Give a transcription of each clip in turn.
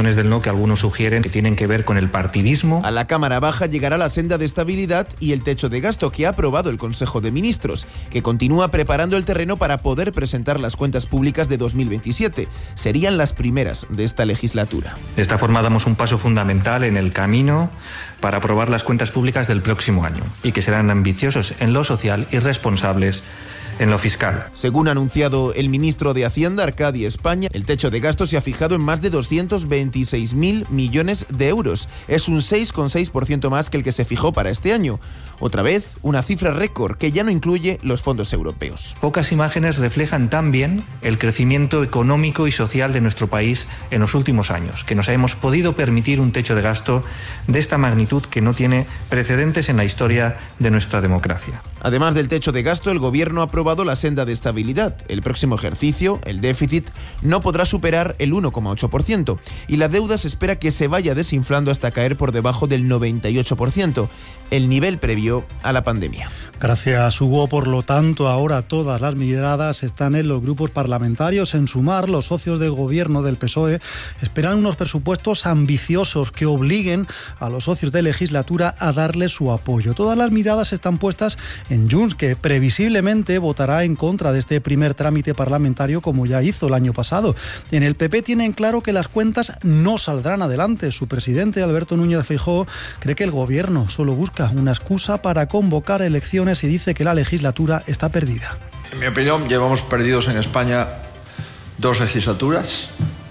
razones del no que algunos sugieren que tienen que ver con el partidismo. A la Cámara Baja llegará la senda de estabilidad y el techo de gasto que ha aprobado el Consejo de Ministros, que continúa preparando el terreno para poder presentar las cuentas públicas de 2027. Serían las primeras de esta legislatura. De esta forma damos un paso fundamental en el camino para aprobar las cuentas públicas del próximo año y que serán ambiciosos en lo social y responsables en lo fiscal. Según ha anunciado el ministro de Hacienda, Arcadi España, el techo de gasto se ha fijado en más de 226.000 millones de euros. Es un 6,6% más que el que se fijó para este año. Otra vez, una cifra récord que ya no incluye los fondos europeos. Pocas imágenes reflejan tan bien el crecimiento económico y social de nuestro país en los últimos años, que nos hemos podido permitir un techo de gasto de esta magnitud que no tiene precedentes en la historia de nuestra democracia. Además del techo de gasto, el Gobierno ha aprobado la senda de estabilidad. El próximo ejercicio, el déficit, no podrá superar el 1,8% y la deuda se espera que se vaya desinflando hasta caer por debajo del 98%, el nivel previo a la pandemia. Gracias, Hugo. Por lo tanto, ahora todas las miradas están en los grupos parlamentarios. En Sumar, los socios del Gobierno del PSOE esperan unos presupuestos ambiciosos que obliguen a los socios de legislatura a darle su apoyo. Todas las miradas están puestas en Junts, que previsiblemente votará en contra de este primer trámite parlamentario, como ya hizo el año pasado. En el PP tienen claro que las cuentas no saldrán adelante. Su presidente, Alberto Núñez Feijóo, cree que el Gobierno solo busca una excusa para convocar elecciones y dice que la legislatura está perdida. En mi opinión, llevamos perdidos en España 2 legislaturas.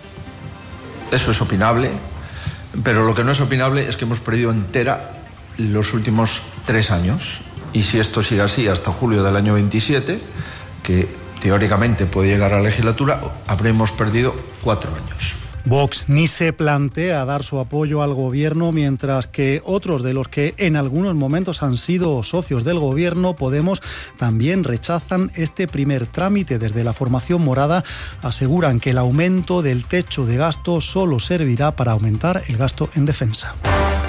Eso es opinable, pero lo que no es opinable es que hemos perdido entera los últimos 3 años. Y si esto sigue así hasta julio del año 27, que teóricamente puede llegar a la legislatura, habremos perdido 4 años. Vox ni se plantea dar su apoyo al Gobierno, mientras que otros de los que en algunos momentos han sido socios del Gobierno, Podemos, también rechazan este primer trámite. Desde la formación morada aseguran que el aumento del techo de gasto solo servirá para aumentar el gasto en defensa.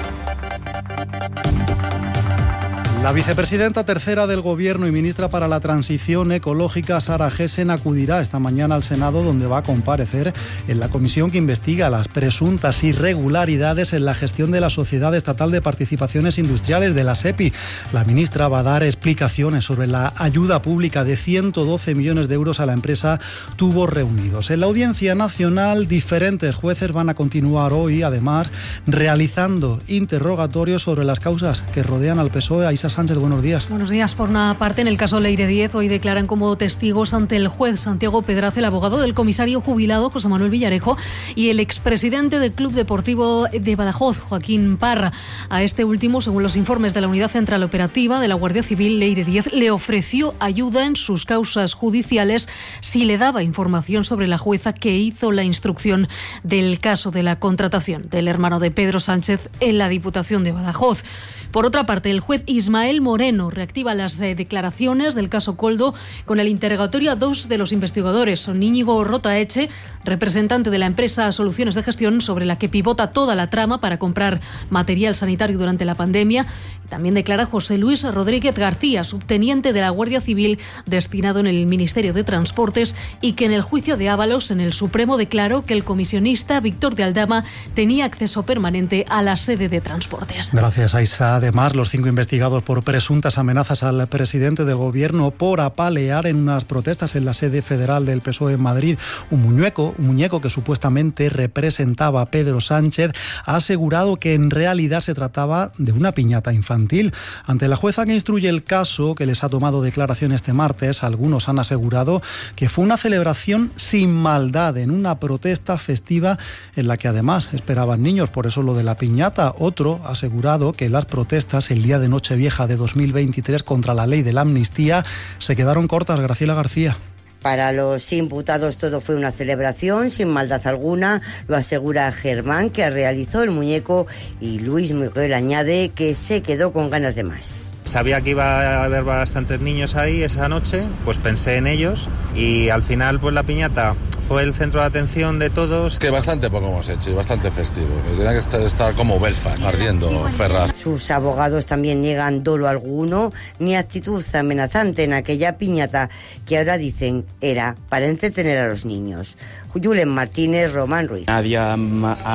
La vicepresidenta tercera del Gobierno y ministra para la Transición Ecológica, Sara Gessen, acudirá esta mañana al Senado, donde va a comparecer en la comisión que investiga las presuntas irregularidades en la gestión de la Sociedad Estatal de Participaciones Industriales, de la SEPI. La ministra va a dar explicaciones sobre la ayuda pública de 112 millones de euros a la empresa Tubos Reunidos. En la Audiencia Nacional, diferentes jueces van a continuar hoy, además, realizando interrogatorios sobre las causas que rodean al PSOE. Aisa Sánchez, buenos días. Buenos días. Por una parte, en el caso Leire 10, hoy declaran como testigos ante el juez Santiago Pedraza, el abogado del comisario jubilado José Manuel Villarejo y el expresidente del Club Deportivo de Badajoz, Joaquín Parra. A este último, según los informes de la Unidad Central Operativa de la Guardia Civil, Leire 10 le ofreció ayuda en sus causas judiciales si le daba información sobre la jueza que hizo la instrucción del caso de la contratación del hermano de Pedro Sánchez en la Diputación de Badajoz. Por otra parte, el juez Ismael Moreno reactiva las declaraciones del caso Koldo con el interrogatorio a 2 de los investigadores. Son Íñigo Rotaeche, representante de la empresa Soluciones de Gestión, sobre la que pivota toda la trama para comprar material sanitario durante la pandemia. También declara José Luis Rodríguez García, subteniente de la Guardia Civil destinado en el Ministerio de Transportes, y que en el juicio de Ábalos en el Supremo declaró que el comisionista Víctor de Aldama tenía acceso permanente a la sede de Transportes. Gracias, Aisa. Además, los 5 investigados por presuntas amenazas al presidente del Gobierno por apalear en unas protestas en la sede federal del PSOE en Madrid un muñeco que supuestamente representaba a Pedro Sánchez, ha asegurado que en realidad se trataba de una piñata infantil. Ante la jueza que instruye el caso, que les ha tomado declaración este martes, algunos han asegurado que fue una celebración sin maldad en una protesta festiva en la que además esperaban niños, por eso lo de la piñata. Otro ha asegurado que las protestas el día de Nochevieja de 2023 contra la ley de la amnistía se quedaron cortas. Graciela García. Para los imputados todo fue una celebración sin maldad alguna, lo asegura Germán, que realizó el muñeco, y Luis Miguel añade que se quedó con ganas de más. Sabía que iba a haber bastantes niños ahí esa noche, pues pensé en ellos y al final pues la piñata fue el centro de atención de todos. Que bastante poco hemos hecho y bastante festivo, que tenía que estar como Belfast, ardiendo Ferraz. Sus abogados también niegan dolo alguno ni actitud amenazante en aquella piñata que ahora dicen era para entretener a los niños. Julen Martínez, Román Ruiz. Nadie ha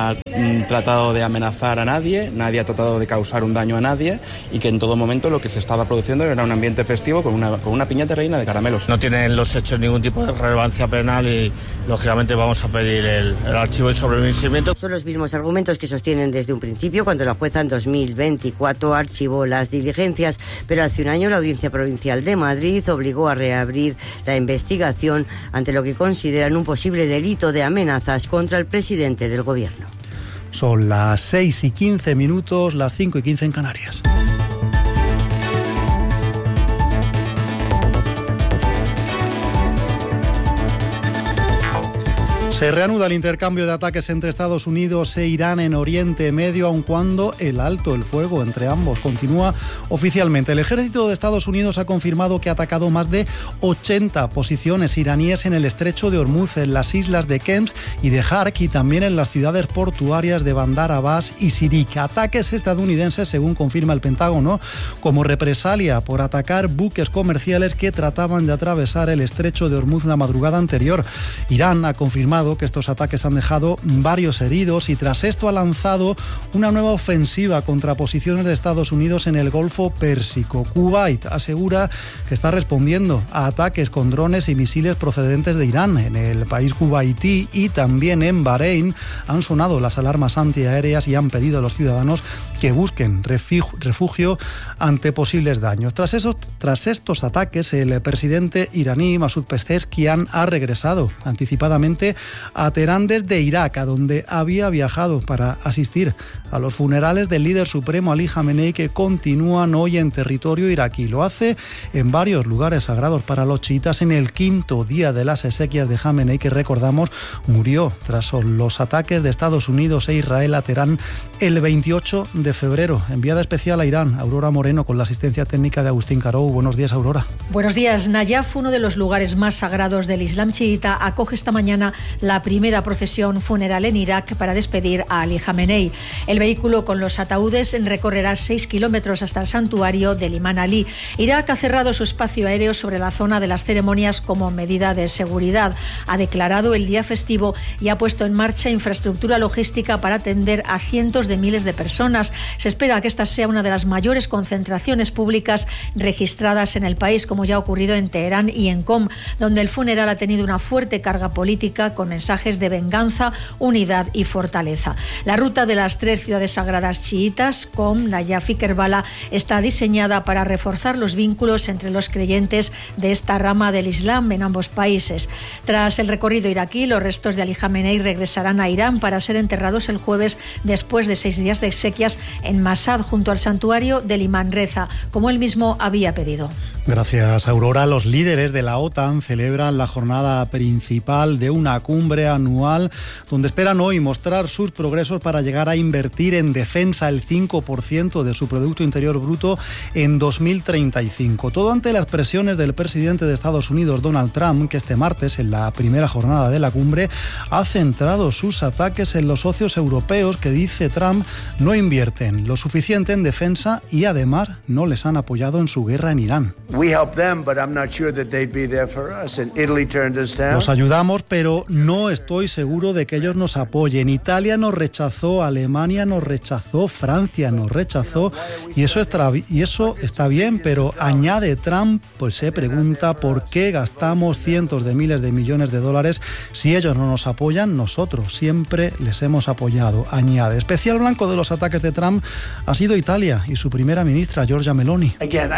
tratado de amenazar a nadie, nadie ha tratado de causar un daño a nadie y que en todo momento lo que se estaba produciendo era un ambiente festivo con una piñata reina de caramelos. No tienen los hechos ningún tipo de relevancia penal y lógicamente vamos a pedir el archivo y sobreseimiento. Son los mismos argumentos que sostienen desde un principio cuando la jueza en 2024 archivó las diligencias, pero hace un año la Audiencia Provincial de Madrid obligó a reabrir la investigación ante lo que consideran un posible delito de amenazas contra el presidente del gobierno. Son las 6:15, las 5:15 en Canarias. Se reanuda el intercambio de ataques entre Estados Unidos e Irán en Oriente Medio, aun cuando el alto el fuego entre ambos continúa oficialmente. El ejército de Estados Unidos ha confirmado que ha atacado más de 80 posiciones iraníes en el estrecho de Hormuz, en las islas de Kemps y de Hark y también en las ciudades portuarias de Bandar Abbas y Sirik. Ataques estadounidenses, según confirma el Pentágono, como represalia por atacar buques comerciales que trataban de atravesar el estrecho de Hormuz la madrugada anterior. Irán ha confirmado que estos ataques han dejado varios heridos y tras esto ha lanzado una nueva ofensiva contra posiciones de Estados Unidos en el Golfo Pérsico. Kuwait asegura que está respondiendo a ataques con drones y misiles procedentes de Irán. En el país kuwaití y también en Bahrein han sonado las alarmas antiaéreas y han pedido a los ciudadanos que busquen refugio ante posibles daños. Tras estos ataques, el presidente iraní Masoud Pezeshkian ha regresado anticipadamente a Teherán desde Irak, a donde había viajado para asistir a los funerales del líder supremo Ali Khamenei, que continúan hoy en territorio iraquí. Lo hace en varios lugares sagrados para los chiitas en el 5º día de las exequias de Khamenei, que recordamos murió tras los ataques de Estados Unidos e Israel a Teherán el 28 de febrero. Enviada especial a Irán, Aurora Moreno, con la asistencia técnica de Agustín Carou. Buenos días, Aurora. Buenos días. Nayaf, uno de los lugares más sagrados del Islam chiita, acoge esta mañana la primera procesión funeral en Irak para despedir a Ali Khamenei. El vehículo con los ataúdes recorrerá 6 kilómetros hasta el santuario del Imán Ali. Irak ha cerrado su espacio aéreo sobre la zona de las ceremonias como medida de seguridad. Ha declarado el día festivo y ha puesto en marcha infraestructura logística para atender a cientos de miles de personas. Se espera que esta sea una de las mayores concentraciones públicas registradas en el país, como ya ha ocurrido en Teherán y en Qom, donde el funeral ha tenido una fuerte carga política con mensajes de venganza, unidad y fortaleza. La ruta de las 3 ciudades sagradas chiitas, Qom, Nayaf y Kerbala, está diseñada para reforzar los vínculos entre los creyentes de esta rama del Islam en ambos países. Tras el recorrido iraquí, los restos de Ali Khamenei regresarán a Irán para ser enterrados el jueves después de 6 días de exequias en Mashhad, junto al santuario del Imán Reza, como él mismo había pedido. Gracias, Aurora. Los líderes de la OTAN celebran la jornada principal de una cumbre anual donde esperan hoy mostrar sus progresos para llegar a invertir en defensa el 5% de su Producto Interior Bruto en 2035. Todo ante las presiones del presidente de Estados Unidos, Donald Trump, que este martes, en la primera jornada de la cumbre, ha centrado sus ataques en los socios europeos que, dice Trump, no invierten lo suficiente en defensa y además no les han apoyado en su guerra en Irán. Los ayudamos, pero no estoy seguro de que ellos nos apoyen. Italia nos rechazó, Alemania nos rechazó, Francia nos rechazó y eso está bien, pero añade Trump, pues se pregunta por qué gastamos cientos de miles de millones de dólares si ellos no nos apoyan. Nosotros siempre les hemos apoyado, añade. Especial blanco de los ataques de Trump ha sido Italia y su primera ministra, Giorgia Meloni.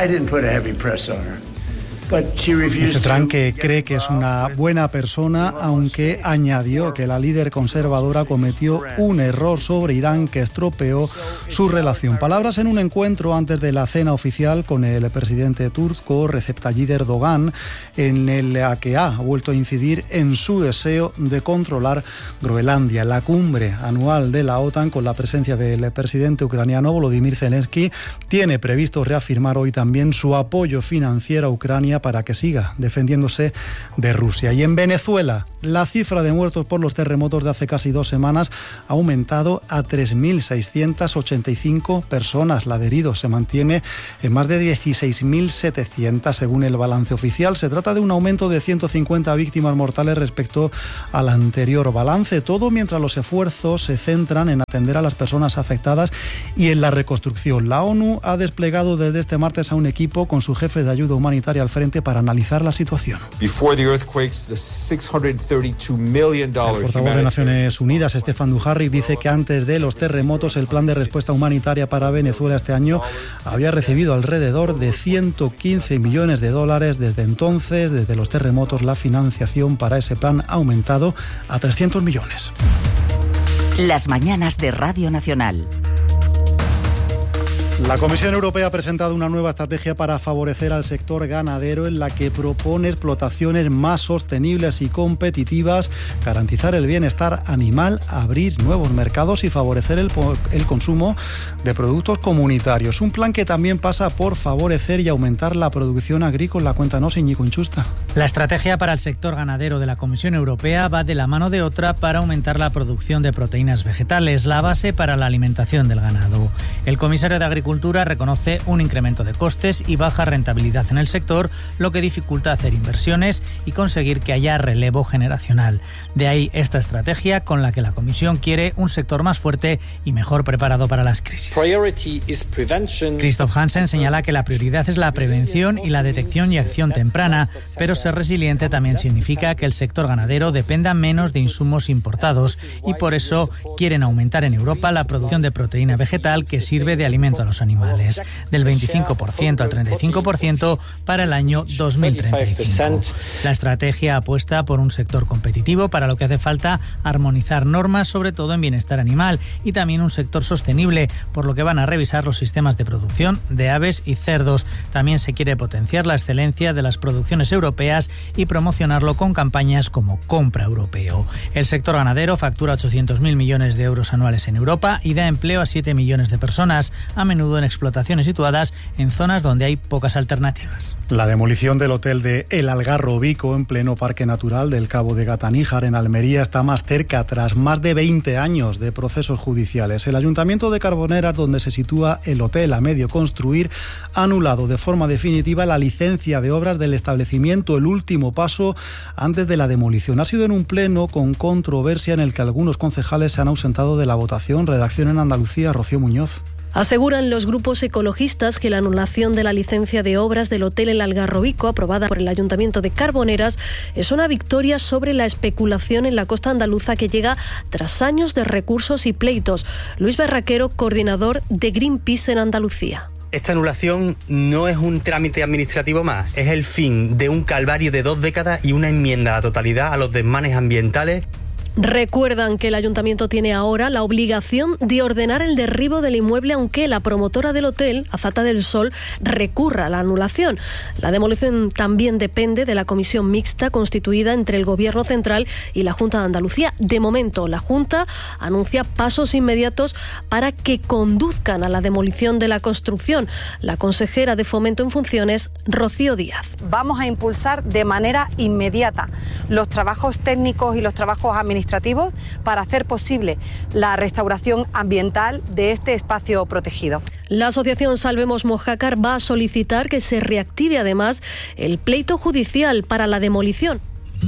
Dice Trump que cree que es una buena persona, aunque añadió que la líder conservadora cometió un error sobre Irán que estropeó su relación. Palabras en un encuentro antes de la cena oficial con el presidente turco Recep Tayyip Erdogan, en el que ha vuelto a incidir en su deseo de controlar Groenlandia. La cumbre anual de la OTAN, con la presencia del presidente ucraniano Volodymyr Zelensky, tiene previsto reafirmar hoy también su apoyo financiero a Ucrania para que siga defendiéndose de Rusia. Y en Venezuela, La cifra de muertos por los terremotos de hace casi 2 semanas ha aumentado a 3.685 personas. La de heridos se mantiene en más de 16.700 según el balance oficial. Se trata de un aumento de 150 víctimas mortales respecto al anterior balance. Todo mientras los esfuerzos se centran en atender a las personas afectadas y en la reconstrucción. La ONU ha desplegado desde este martes a un equipo con su jefe de ayuda humanitaria al frente para analizar la situación. El portavoz de Naciones Unidas, Stefan Dujarric, dice que antes de los terremotos el plan de respuesta humanitaria para Venezuela este año había recibido alrededor de 115 millones de dólares. Desde entonces, desde los terremotos, la financiación para ese plan ha aumentado a 300 millones. Las mañanas de Radio Nacional. La Comisión Europea ha presentado una nueva estrategia para favorecer al sector ganadero en la que propone explotaciones más sostenibles y competitivas, garantizar el bienestar animal, abrir nuevos mercados y favorecer el consumo de productos comunitarios. Un plan que también pasa por favorecer y aumentar la producción agrícola. Cuéntanos, Íñigo Inchusta. La estrategia para el sector ganadero de la Comisión Europea va de la mano de otra para aumentar la producción de proteínas vegetales, la base para la alimentación del ganado. El comisario de Agricultura reconoce un incremento de costes y baja rentabilidad en el sector, lo que dificulta hacer inversiones y conseguir que haya relevo generacional. De ahí esta estrategia con la que la Comisión quiere un sector más fuerte y mejor preparado para las crisis. Christoph Hansen señala que la prioridad es la prevención y la detección y acción temprana, pero ser resiliente también significa que el sector ganadero dependa menos de insumos importados y por eso quieren aumentar en Europa la producción de proteína vegetal que sirve de alimento a los animales, del 25% al 35% para el año 2035. La estrategia apuesta por un sector competitivo, para lo que hace falta armonizar normas, sobre todo en bienestar animal, y también un sector sostenible, por lo que van a revisar los sistemas de producción de aves y cerdos. También se quiere potenciar la excelencia de las producciones europeas y promocionarlo con campañas como Compra Europeo. El sector ganadero factura 800.000 millones de euros anuales en Europa y da empleo a 7 millones de personas, a menudo en explotaciones situadas en zonas donde hay pocas alternativas. La demolición del hotel de El Algarrobico, en pleno Parque Natural del Cabo de Gataníjar, en Almería, está más cerca tras más de 20 años de procesos judiciales. El Ayuntamiento de Carboneras, donde se sitúa el hotel a medio construir, ha anulado de forma definitiva la licencia de obras del establecimiento, el último paso antes de la demolición. Ha sido en un pleno con controversia en el que algunos concejales se han ausentado de la votación. Redacción en Andalucía, Rocío Muñoz. Aseguran los grupos ecologistas que la anulación de la licencia de obras del hotel El Algarrobico, aprobada por el Ayuntamiento de Carboneras, es una victoria sobre la especulación en la costa andaluza que llega tras años de recursos y pleitos. Luis Berraquero, coordinador de Greenpeace en Andalucía. Esta anulación no es un trámite administrativo más, es el fin de un calvario de 2 décadas y una enmienda a la totalidad a los desmanes ambientales. Recuerdan que el ayuntamiento tiene ahora la obligación de ordenar el derribo del inmueble, aunque la promotora del hotel, Azata del Sol, recurra a la anulación. La demolición también depende de la comisión mixta constituida entre el Gobierno central y la Junta de Andalucía. De momento, la Junta anuncia pasos inmediatos para que conduzcan a la demolición de la construcción. La consejera de Fomento en funciones, Rocío Díaz. Vamos a impulsar de manera inmediata los trabajos técnicos y los trabajos administrativos para hacer posible la restauración ambiental de este espacio protegido. La asociación Salvemos Mojácar va a solicitar que se reactive además el pleito judicial para la demolición.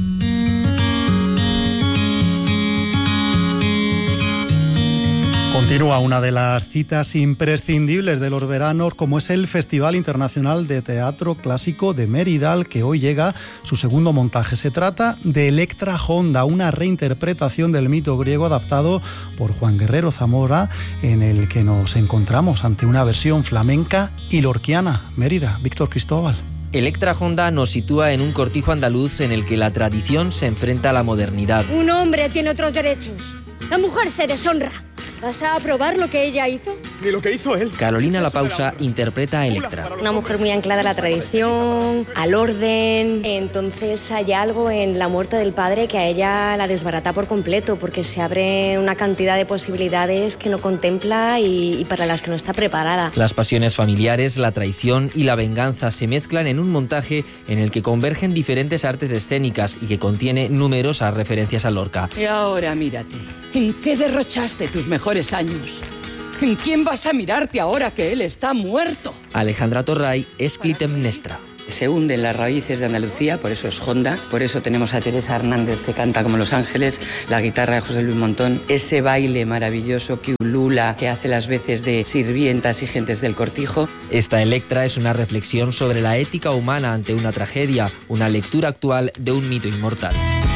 Continúa una de las citas imprescindibles de los veranos, como es el Festival Internacional de Teatro Clásico de Mérida, al que hoy llega su segundo montaje. Se trata de Electra Honda, una reinterpretación del mito griego adaptado por Juan Guerrero Zamora, en el que nos encontramos ante una versión flamenca y lorquiana. Mérida, Víctor Cristóbal. Electra Honda nos sitúa en un cortijo andaluz en el que la tradición se enfrenta a la modernidad. Un hombre tiene otros derechos. La mujer se deshonra. ¿Vas a probar lo que ella hizo? Ni lo que hizo él. Carolina La Pausa interpreta a Electra. Una mujer muy anclada a la tradición, al orden. Entonces hay algo en la muerte del padre que a ella la desbarata por completo, porque se abre una cantidad de posibilidades que no contempla y para las que no está preparada. Las pasiones familiares, la traición y la venganza se mezclan en un montaje en el que convergen diferentes artes escénicas y que contiene numerosas referencias a Lorca. Y ahora mírate, ¿en qué derrochaste tus mejores años? ¿En quién vas a mirarte ahora que él está muerto? Alejandra Torray es Clitemnestra. Se hunden las raíces de Andalucía, por eso es Honda, por eso tenemos a Teresa Hernández que canta como Los Ángeles, la guitarra de José Luis Montón, ese baile maravilloso que ulula, que hace las veces de sirvientas y gentes del cortijo. Esta Electra es una reflexión sobre la ética humana ante una tragedia, una lectura actual de un mito inmortal.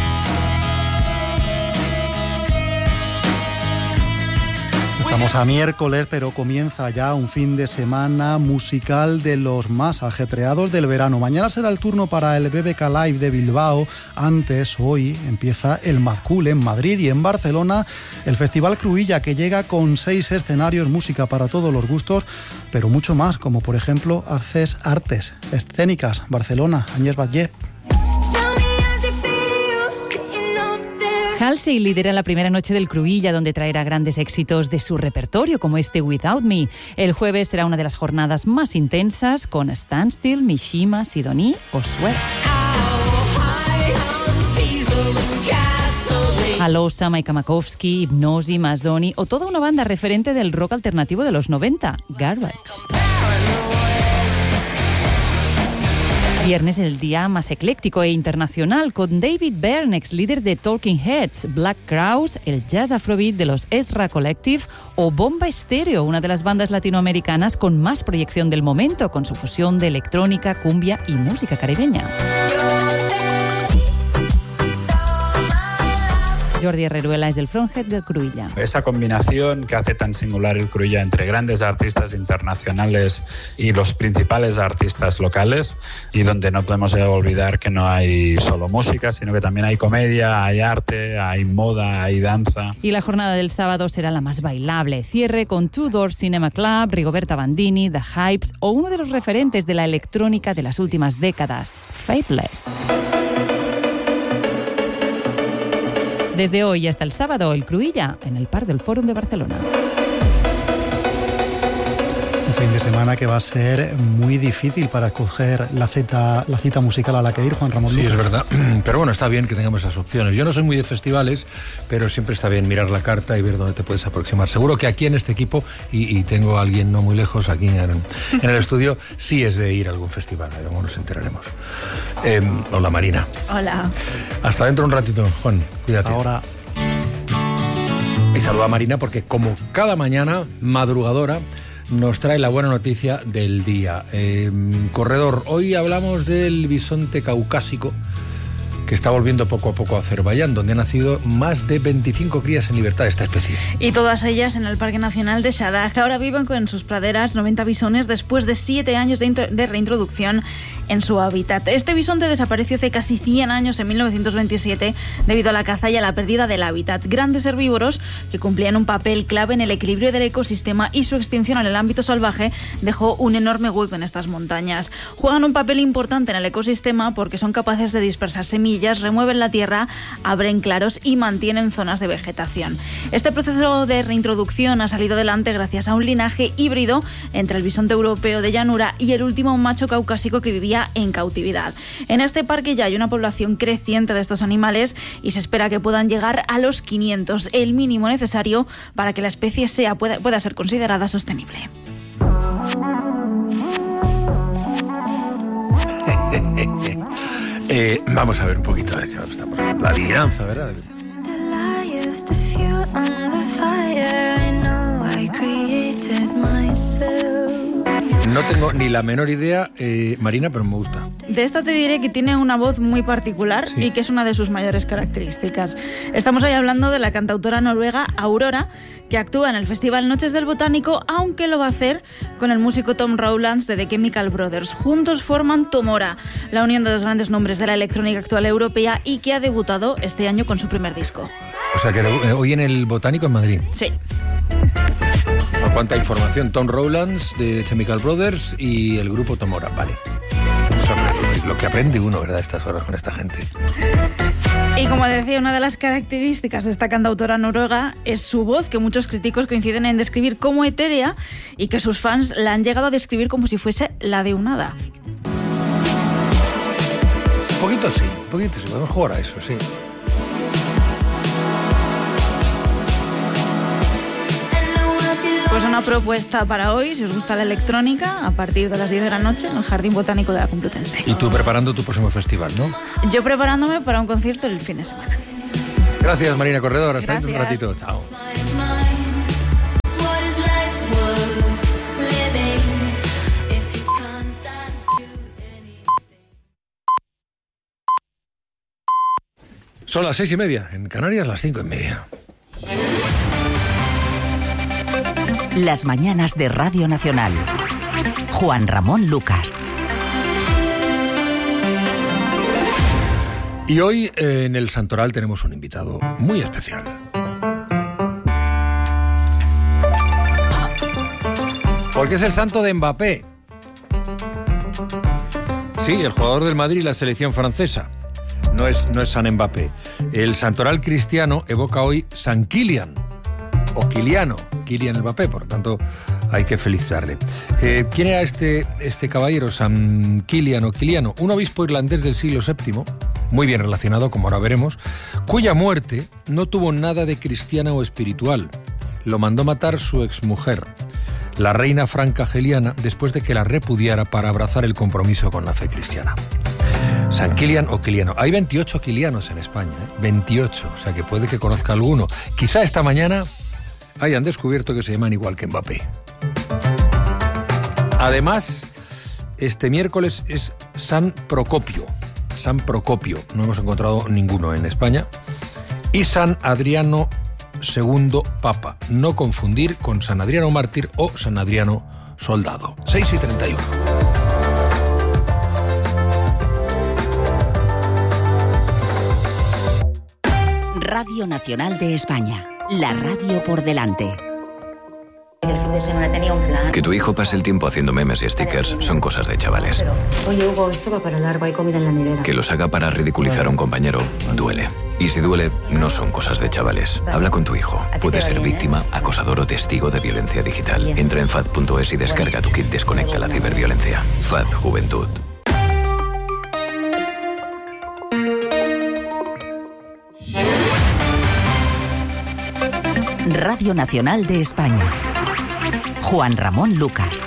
Estamos a miércoles, pero comienza ya un fin de semana musical de los más ajetreados del verano. Mañana será el turno para el BBK Live de Bilbao. Antes, hoy, empieza el Mad Cool en Madrid y en Barcelona el Festival Cruïlla, que llega con 6 escenarios, música para todos los gustos, pero mucho más, como por ejemplo Artes Escénicas, Barcelona, Agnès Batlle. Halsey lidera la primera noche del Cruïlla, donde traerá grandes éxitos de su repertorio, como este Without Me. El jueves será una de las jornadas más intensas, con Standstill, Mishima, Sidonie o Sweat. Alosa, Maika Makowski, Hipnosis, Mazzoni o toda una banda referente del rock alternativo de los 90, Garbage. Viernes el día más ecléctico e internacional, con David Byrne, ex líder de Talking Heads, Black Crowes, el jazz afrobeat de los Ezra Collective o Bomba Estéreo, una de las bandas latinoamericanas con más proyección del momento, con su fusión de electrónica, cumbia y música caribeña. Jordi Herreruela es del fronthead del Cruïlla. Esa combinación que hace tan singular el Cruïlla entre grandes artistas internacionales y los principales artistas locales, y donde no podemos olvidar que no hay solo música, sino que también hay comedia, hay arte, hay moda, hay danza. Y la jornada del sábado será la más bailable. Cierre con Two Door Cinema Club, Rigoberta Bandini, The Hypes o uno de los referentes de la electrónica de las últimas décadas, Faithless. Desde hoy hasta el sábado, el Cruïlla en el Parc del Fòrum de Barcelona. Un fin de semana que va a ser muy difícil para escoger la cita musical a la que ir, Juan Ramón Lucas. Sí, es verdad. Pero bueno, está bien que tengamos esas opciones. Yo no soy muy de festivales, pero siempre está bien mirar la carta y ver dónde te puedes aproximar. Seguro que aquí en este equipo, y tengo a alguien no muy lejos aquí en el estudio, sí es de ir a algún festival. Luego nos enteraremos. Hola, Marina. Hola. Hasta dentro un ratito, Juan. Cuídate. Ahora. Y saluda a Marina porque, como cada mañana, madrugadora, nos trae la buena noticia del día. Corredor, hoy hablamos del bisonte caucásico, que está volviendo poco a poco a Azerbaiyán, donde han nacido más de 25 crías en libertad de esta especie. Y todas ellas en el Parque Nacional de Shadagh. Ahora viven en sus praderas 90 bisones después de 7 años de reintroducción en su hábitat. Este bisonte desapareció hace casi 100 años, en 1927, debido a la caza y a la pérdida del hábitat. Grandes herbívoros que cumplían un papel clave en el equilibrio del ecosistema, y su extinción en el ámbito salvaje dejó un enorme hueco en estas montañas. Juegan un papel importante en el ecosistema porque son capaces de dispersar semillas, remueven la tierra, abren claros y mantienen zonas de vegetación. Este proceso de reintroducción ha salido adelante gracias a un linaje híbrido entre el bisonte europeo de llanura y el último macho caucásico que vivía en cautividad. En este parque ya hay una población creciente de estos animales y se espera que puedan llegar a los 500, el mínimo necesario para que la especie pueda ser considerada sostenible. Vamos a ver un poquito de eso. Estamos en la adivinanza, ¿verdad? No tengo ni la menor idea, Marina, pero me gusta. De esta te diré que tiene una voz muy particular, sí, y que es una de sus mayores características. Estamos ahí hablando de la cantautora noruega Aurora, que actúa en el Festival Noches del Botánico, aunque lo va a hacer con el músico Tom Rowlands de The Chemical Brothers. Juntos forman Tomora, la unión de los grandes nombres de la electrónica actual europea, y que ha debutado este año con su primer disco. O sea que hoy en el Botánico en Madrid. Sí. ¿Cuánta información? Tom Rowlands de Chemical Brothers y el grupo Tomora, vale. Lo que aprende uno, ¿verdad?, estas horas con esta gente. Y como decía, una de las características de esta cantautora noruega es su voz, que muchos críticos coinciden en describir como etérea y que sus fans la han llegado a describir como si fuese la de un hada. Un poquito sí, podemos jugar a eso, sí. Pues una propuesta para hoy, si os gusta la electrónica, a partir de las 10 de la noche en el Jardín Botánico de la Complutense. Y tú preparando tu próximo festival, ¿no? Yo preparándome para un concierto el fin de semana. Gracias, Marina Corredor. Hasta dentro de un ratito. Chao. Son las 6:30, en Canarias las 5:30. Las mañanas de Radio Nacional. Juan Ramón Lucas. Y hoy en el Santoral tenemos un invitado muy especial. Porque es el santo de Mbappé. Sí, el jugador del Madrid y la selección francesa. No es San Mbappé. El Santoral cristiano evoca hoy San Kilian o Kylian Mbappé, por lo tanto hay que felicitarle. ¿Quién era este caballero, San Kilian o Kiliano? Un obispo irlandés del siglo VII, muy bien relacionado, como ahora veremos, cuya muerte no tuvo nada de cristiana o espiritual. Lo mandó matar su exmujer, la reina franca Geliana, después de que la repudiara para abrazar el compromiso con la fe cristiana. San Kilian o Kiliano. Hay 28 Kilianos en España, 28, o sea que puede que conozca alguno. Quizá esta mañana hayan descubierto que se llaman igual que Mbappé. Además, este miércoles es San Procopio. San Procopio, no hemos encontrado ninguno en España. Y San Adriano II Papa. No confundir con San Adriano Mártir o San Adriano Soldado. 6:31. Radio Nacional de España. La radio por delante. El fin de semana tenía un plan. Que tu hijo pase el tiempo haciendo memes y stickers son cosas de chavales. Oye, Hugo, esto va para largo, hay comida en la nevera. Que los haga para ridiculizar a un compañero duele. Y si duele, no son cosas de chavales. Habla con tu hijo. Puede ser víctima, acosador o testigo de violencia digital. Entra en FAD.es y descarga tu kit Desconecta la ciberviolencia. FAD Juventud. Radio Nacional de España. Juan Ramón Lucas.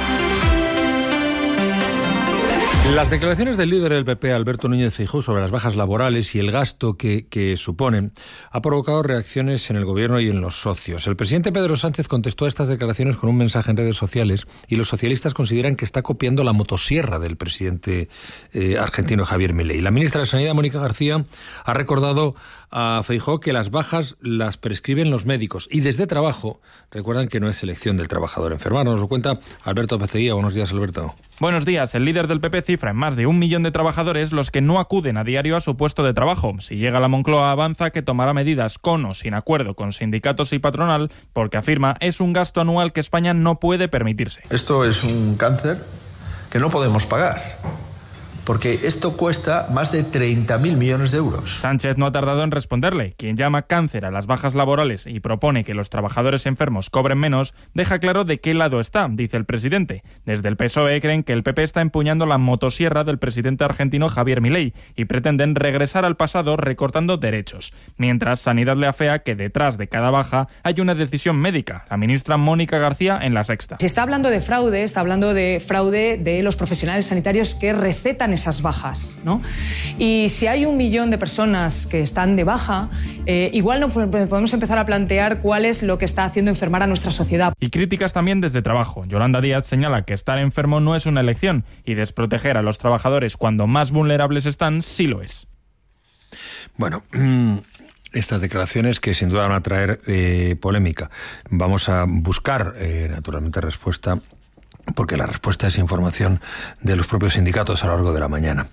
Las declaraciones del líder del PP, Alberto Núñez Feijóo, sobre las bajas laborales y el gasto que suponen, ha provocado reacciones en el gobierno y en los socios. El presidente Pedro Sánchez contestó a estas declaraciones con un mensaje en redes sociales y los socialistas consideran que está copiando la motosierra del presidente argentino Javier Milei. La ministra de Sanidad, Mónica García, ha recordado a Feijóo que las bajas las prescriben los médicos y desde Trabajo recuerdan que no es elección del trabajador enfermar. Nos lo cuenta Alberto Peceguía. Buenos días, Alberto. Buenos días. El líder del PP cifra en más de 1 millón de trabajadores los que no acuden a diario a su puesto de trabajo. Si llega la Moncloa, avanza que tomará medidas con o sin acuerdo con sindicatos y patronal, porque afirma es un gasto anual que España no puede permitirse. Esto es un cáncer que no podemos pagar, porque esto cuesta más de 30.000 millones de euros. Sánchez no ha tardado en responderle. Quien llama cáncer a las bajas laborales y propone que los trabajadores enfermos cobren menos, deja claro de qué lado está, dice el presidente. Desde el PSOE creen que el PP está empuñando la motosierra del presidente argentino Javier Milei y pretenden regresar al pasado recortando derechos. Mientras, Sanidad le afea que detrás de cada baja hay una decisión médica. La ministra Mónica García en La Sexta. Se está hablando de fraude, de los profesionales sanitarios que recetan esas bajas, ¿no? Y si hay 1 millón de personas que están de baja, igual no podemos empezar a plantear cuál es lo que está haciendo enfermar a nuestra sociedad. Y críticas también desde Trabajo. Yolanda Díaz señala que estar enfermo no es una elección y desproteger a los trabajadores cuando más vulnerables están sí lo es. Bueno, estas declaraciones que sin duda van a traer polémica. Vamos a buscar, naturalmente, respuesta porque la respuesta es información de los propios sindicatos a lo largo de la mañana.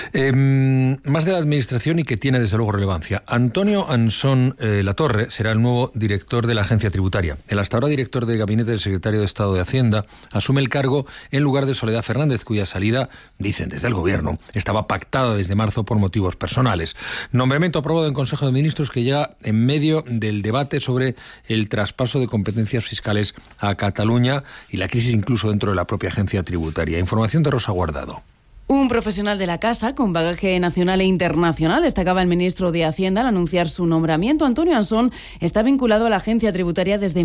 Más de la administración y que tiene desde luego relevancia. Antonio Ansón Latorre será el nuevo director de la agencia tributaria. El hasta ahora director de gabinete del secretario de Estado de Hacienda asume el cargo en lugar de Soledad Fernández, cuya salida, dicen desde el gobierno, estaba pactada desde marzo por motivos personales. Nombramiento aprobado en Consejo de Ministros que llega en medio del debate sobre el traspaso de competencias fiscales a Cataluña y la crisis incluso dentro de la propia agencia tributaria. Información de Rosa Guardado. Un profesional de la casa con bagaje nacional e internacional, destacaba el ministro de Hacienda al anunciar su nombramiento. Antonio Ansón está vinculado a la agencia tributaria desde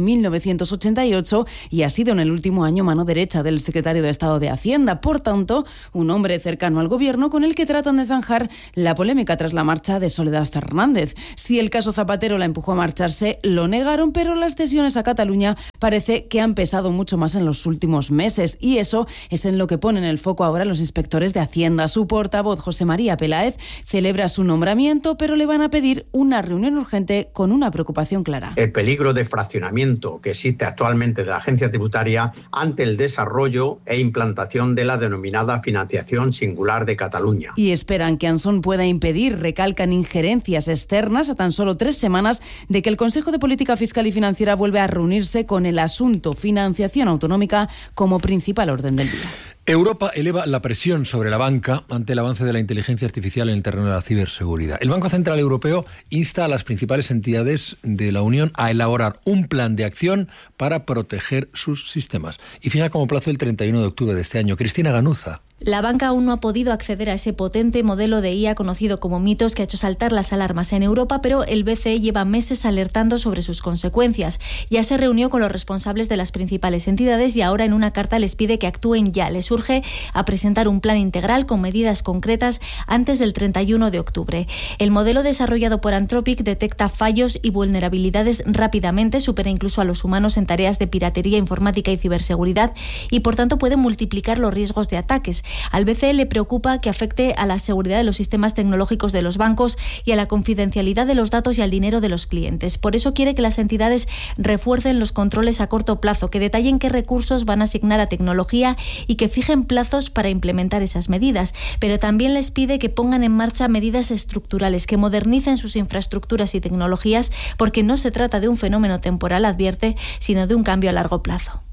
1988 y ha sido en el último año mano derecha del secretario de Estado de Hacienda. Por tanto, un hombre cercano al gobierno con el que tratan de zanjar la polémica tras la marcha de Soledad Fernández. Si el caso Zapatero la empujó a marcharse, lo negaron, pero las cesiones a Cataluña parece que han pesado mucho más en los últimos meses y eso es en lo que ponen el foco ahora los inspectores de Hacienda. Su portavoz, José María Peláez, celebra su nombramiento, pero le van a pedir una reunión urgente con una preocupación clara. El peligro de fraccionamiento que existe actualmente de la agencia tributaria ante el desarrollo e implantación de la denominada financiación singular de Cataluña. Y esperan que Ansón pueda impedir, recalcan, injerencias externas a tan solo 3 semanas de que el Consejo de Política Fiscal y Financiera vuelve a reunirse con el asunto financiación autonómica como principal orden del día. Europa eleva la presión sobre la banca ante el avance de la inteligencia artificial en el terreno de la ciberseguridad. El Banco Central Europeo insta a las principales entidades de la Unión a elaborar un plan de acción para proteger sus sistemas. Y fija como plazo el 31 de octubre de este año. Cristina Ganuza. La banca aún no ha podido acceder a ese potente modelo de IA conocido como Mitos que ha hecho saltar las alarmas en Europa, pero el BCE lleva meses alertando sobre sus consecuencias. Ya se reunió con los responsables de las principales entidades y ahora en una carta les pide que actúen ya. Les urge a presentar un plan integral con medidas concretas antes del 31 de octubre. El modelo desarrollado por Anthropic detecta fallos y vulnerabilidades rápidamente, supera incluso a los humanos en tareas de piratería informática y ciberseguridad y por tanto puede multiplicar los riesgos de ataques. Al BCE le preocupa que afecte a la seguridad de los sistemas tecnológicos de los bancos y a la confidencialidad de los datos y al dinero de los clientes. Por eso quiere que las entidades refuercen los controles a corto plazo, que detallen qué recursos van a asignar a tecnología y que fijen plazos para implementar esas medidas. Pero también les pide que pongan en marcha medidas estructurales, que modernicen sus infraestructuras y tecnologías, porque no se trata de un fenómeno temporal, advierte, sino de un cambio a largo plazo.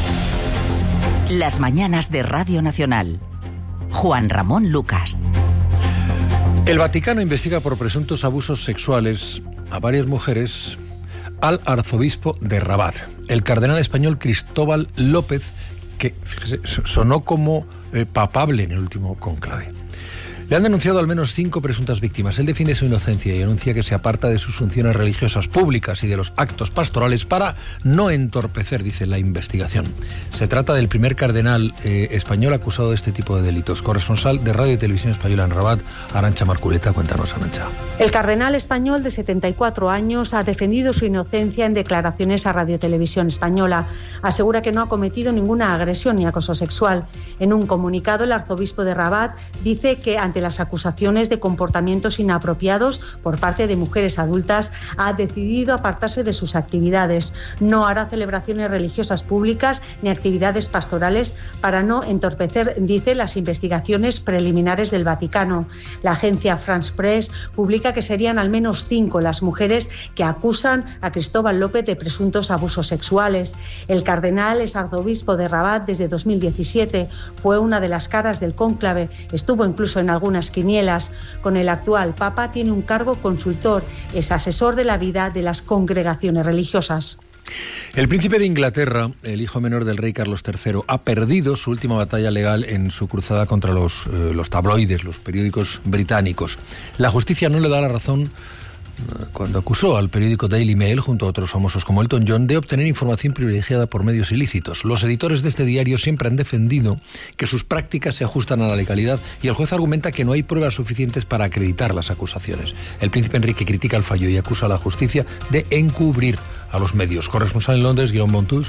Las mañanas de Radio Nacional. Juan Ramón Lucas. El Vaticano investiga por presuntos abusos sexuales a varias mujeres al arzobispo de Rabat, el cardenal español Cristóbal López, que fíjese, sonó como papable en el último cónclave. Le han denunciado al menos 5 presuntas víctimas. Él defiende su inocencia y anuncia que se aparta de sus funciones religiosas públicas y de los actos pastorales para no entorpecer, dice, la investigación. Se trata del primer cardenal español acusado de este tipo de delitos. Corresponsal de Radio y Televisión Española en Rabat, Arantxa Marculeta. Cuéntanos, Arantxa. El cardenal español de 74 años ha defendido su inocencia en declaraciones a Radio Televisión Española. Asegura que no ha cometido ninguna agresión ni acoso sexual. En un comunicado, el arzobispo de Rabat dice que ante las acusaciones de comportamientos inapropiados por parte de mujeres adultas, ha decidido apartarse de sus actividades. No hará celebraciones religiosas públicas ni actividades pastorales para no entorpecer, dice, las investigaciones preliminares del Vaticano. La agencia France Press publica que serían al menos 5 las mujeres que acusan a Cristóbal López de presuntos abusos sexuales. El cardenal es arzobispo de Rabat desde 2017. Fue una de las caras del cónclave. Estuvo incluso en algunas quinielas. Con el actual Papa tiene un cargo consultor. Es asesor de la vida de las congregaciones religiosas. El príncipe de Inglaterra, el hijo menor del rey Carlos III, ha perdido su última batalla legal en su cruzada contra los tabloides, los periódicos británicos. La justicia no le da la razón cuando acusó al periódico Daily Mail, junto a otros famosos como Elton John, de obtener información privilegiada por medios ilícitos. Los editores de este diario siempre han defendido que sus prácticas se ajustan a la legalidad y el juez argumenta que no hay pruebas suficientes para acreditar las acusaciones. El príncipe Enrique critica el fallo y acusa a la justicia de encubrir a los medios. Corresponsal en Londres, Guillaume Bontus.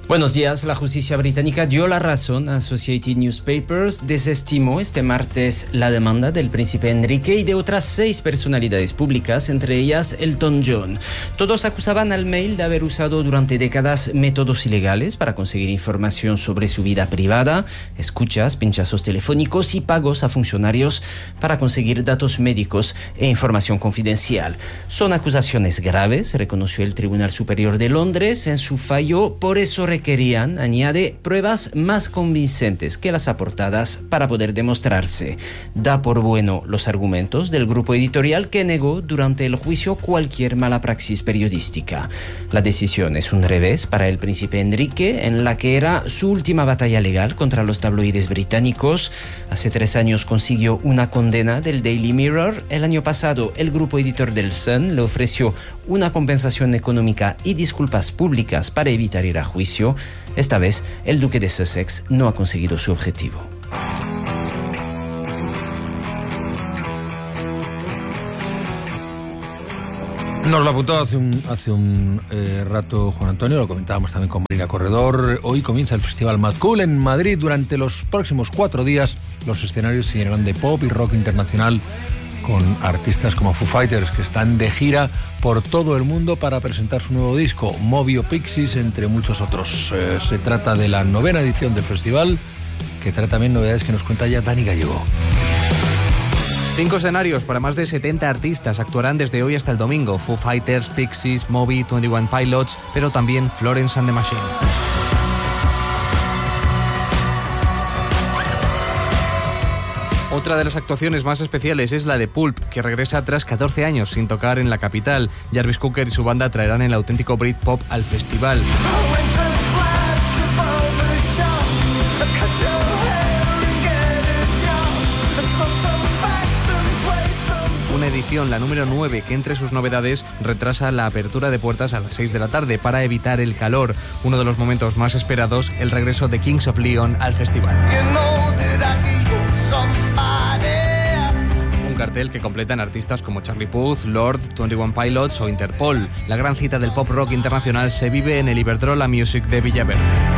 Buenos días. La justicia británica dio la razón a Associated Newspapers, desestimó este martes la demanda del príncipe Enrique y de otras 6 personalidades públicas, entre ellas Elton John. Todos acusaban al Mail de haber usado durante décadas métodos ilegales para conseguir información sobre su vida privada, escuchas, pinchazos telefónicos y pagos a funcionarios para conseguir datos médicos e información confidencial. Son acusaciones graves, reconoció el Tribunal Superior de Londres en su fallo, por eso requerían, añade, pruebas más convincentes que las aportadas para poder demostrarse. Da por bueno los argumentos del grupo editorial que negó durante el juicio cualquier mala praxis periodística. La decisión es un revés para el príncipe Enrique, en la que era su última batalla legal contra los tabloides británicos. Hace 3 años consiguió una condena del Daily Mirror. El año pasado, el grupo editor del Sun le ofreció una compensación económica y disculpas públicas para evitar ir a juicio. Esta vez, el duque de Sussex no ha conseguido su objetivo. Nos lo apuntó hace un rato Juan Antonio, lo comentábamos también con Marina Corredor. Hoy comienza el Festival Mad Cool en Madrid. Durante los próximos 4 días los escenarios se llenarán de pop y rock internacional con artistas como Foo Fighters, que están de gira por todo el mundo para presentar su nuevo disco, Moby o Pixies, entre muchos otros. Se trata de la 9ª edición del festival, que trae también novedades que nos cuenta ya Dani Gallego. 5 escenarios para más de 70 artistas actuarán desde hoy hasta el domingo. Foo Fighters, Pixies, Moby, 21 Pilots, pero también Florence and the Machine. Otra de las actuaciones más especiales es la de Pulp, que regresa tras 14 años sin tocar en la capital. Jarvis Cocker y su banda traerán el auténtico Britpop al festival. Una edición, la número 9, que entre sus novedades retrasa la apertura de puertas a las 6 de la tarde para evitar el calor. Uno de los momentos más esperados, el regreso de Kings of Leon al festival. Un cartel que completan artistas como Charlie Puth, Lord, 21 Pilots o Interpol. La gran cita del pop rock internacional se vive en el Iberdrola Music de Villaverde.